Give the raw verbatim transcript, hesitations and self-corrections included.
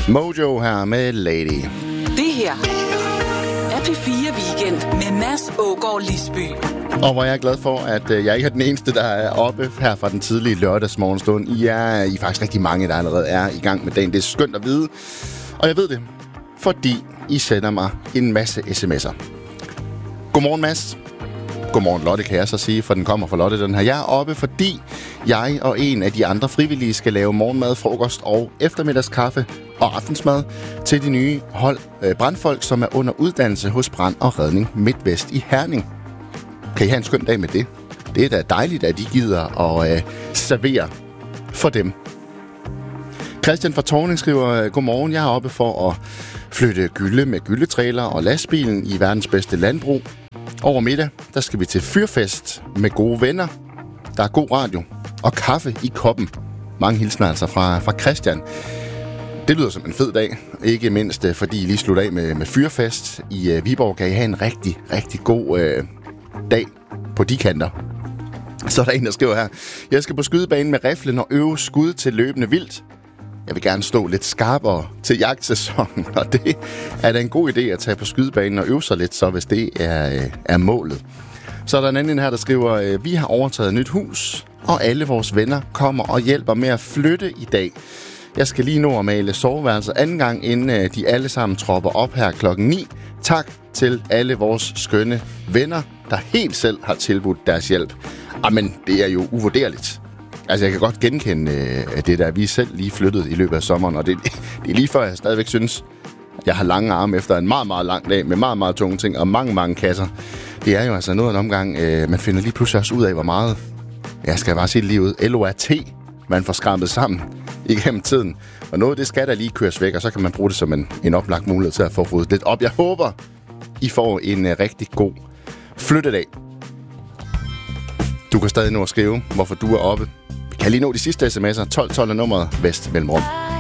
Mojo her med Lady. Det her er P fire Weekend med Mads Ågaard Lisby. Og hvor jeg er glad for, at jeg ikke er den eneste, der er oppe her fra den tidlige lørdagsmorgenstund. I er, I er faktisk rigtig mange, der allerede er i gang med dagen. Det er skønt at vide. Og jeg ved det, fordi I sender mig en masse sms'er. Godmorgen, Mads. Godmorgen, Lotte, kan jeg så sige, for den kommer fra Lotte, den her. Jeg er oppe, fordi jeg og en af de andre frivillige skal lave morgenmad, frokost og eftermiddagskaffe og aftensmad til de nye hold øh, brandfolk, som er under uddannelse hos Brand og Redning Midtvest i Herning. Kan I have en skøn dag med det? Det er da dejligt, at I gider at øh, servere for dem. Christian fra Tårning skriver, godmorgen, jeg er oppe for at flytte gylde med gyldetrailer og lastbilen i verdens bedste landbrug. Over middag, der skal vi til fyrfest med gode venner. Der er god radio og kaffe i koppen. Mange hilsner altså fra, fra Christian. Det lyder som en fed dag. Ikke mindst fordi I lige slutter af med, med fyrfest i uh, Viborg. Kan I have en rigtig, rigtig god uh, dag på de kanter. Så er der en, der skriver her. Jeg skal på skydebanen med riflen og øve skud til løbende vildt. Jeg vil gerne stå lidt skarpere til jagtsæsonen, og det er da en god idé at tage på skydebanen og øve sig lidt, så hvis det er, er målet. Så er der en anden her, der skriver, vi har overtaget et nyt hus, og alle vores venner kommer og hjælper med at flytte i dag. Jeg skal lige nå at male soveværelset anden gang, inden de alle sammen tropper op her klokken ni. Tak til alle vores skønne venner, der helt selv har tilbudt deres hjælp. Jamen, det er jo uvurderligt. Altså, jeg kan godt genkende øh, det, der vi selv lige flyttede i løbet af sommeren, og det, det er lige før, jeg stadigvæk synes, at jeg har lange arme efter en meget, meget lang dag med meget, meget tunge ting og mange, mange kasser. Det er jo altså noget af en omgang, øh, man finder lige pludselig også ud af, hvor meget, jeg skal bare sige det lige ud, L O R T, man får skræmmet sammen igennem tiden. Og noget, det skal der lige køres væk, og så kan man bruge det som en, en oplagt mulighed til at få ryddet lidt op. Jeg håber, I får en øh, rigtig god flyttedag. Du kan stadig nå at skrive, hvorfor du er oppe. Kan lige nå de sidste sms'er. tolv tolv er nummeret vest mellemrum.